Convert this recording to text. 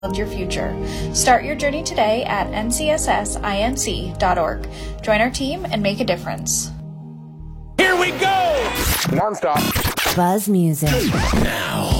your future. Start your journey today at ncssinc.org. Join our team and make a difference. Here we go! Non-stop. Buzz Music. Now.